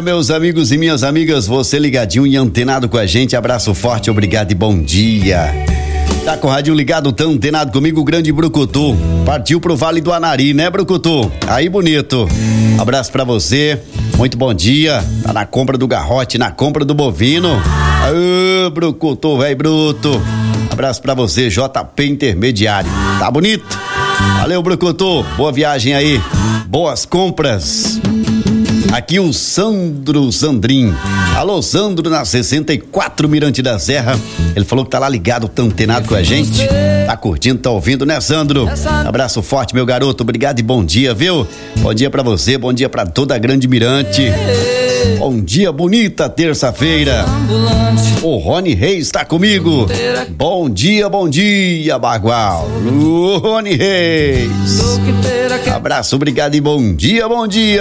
meus amigos e minhas amigas, você ligadinho e antenado com a gente, abraço forte, obrigado e bom dia. Tá com o radinho ligado, tão antenado comigo, o grande Brucutu. Partiu pro Vale do Anari, né, Brucutu? Aí, bonito. Abraço pra você, muito bom dia. Tá na compra do garrote, na compra do bovino. Aê, Brucutu, velho bruto. Abraço pra você, JP Intermediário. Tá bonito? Valeu, Brucutu. Boa viagem aí. Boas compras. Aqui o Sandro Sandrin. Alô, Sandro, na 64 Mirante da Serra. Ele falou que tá lá ligado, tá antenado com a gente. Tá curtindo, tá ouvindo, né, Sandro? Abraço forte, meu garoto. Obrigado e bom dia, viu? Bom dia pra você, bom dia pra toda a Grande Mirante. Bom dia, bonita terça-feira. O Rony Reis tá comigo. Bom dia, Bagual. Rony Reis. Abraço, obrigado e bom dia, bom dia.